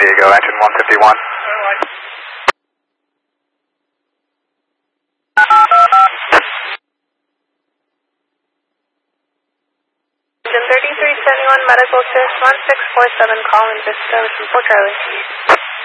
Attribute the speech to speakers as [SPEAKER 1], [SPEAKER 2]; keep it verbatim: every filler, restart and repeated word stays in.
[SPEAKER 1] Diego, engine one fifty-one.
[SPEAKER 2] Engine thirty-three seventy-one, medical assist one six four seven, calling Vista, Fort Charlie.